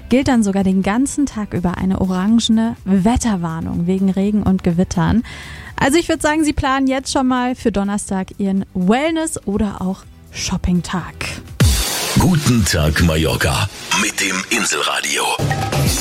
gilt dann sogar den ganzen Tag über eine orangene Wetterwarnung wegen Regen und Gewittern. Also ich würde sagen, Sie planen jetzt schon mal für Donnerstag Ihren Wellness- oder auch Shopping-Tag. Guten Tag Mallorca mit dem Inselradio.